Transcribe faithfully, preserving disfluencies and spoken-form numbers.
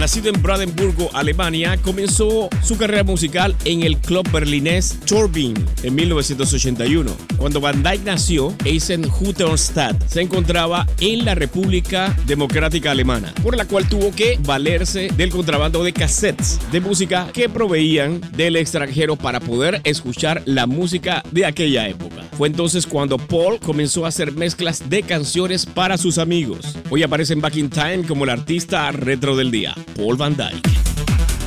Nacido en Brandenburgo, Alemania, comenzó su carrera musical en el club berlinés Turbine en mil novecientos ochenta y uno. Cuando Van Dyke nació, Eisenhüttenstadt se encontraba en la República Democrática Alemana, por la cual tuvo que valerse del contrabando de cassettes de música que proveían del extranjero para poder escuchar la música de aquella época. Fue entonces cuando Paul comenzó a hacer mezclas de canciones para sus amigos. Hoy aparece en Back in Time como el artista retro del día, Paul Van Dyke.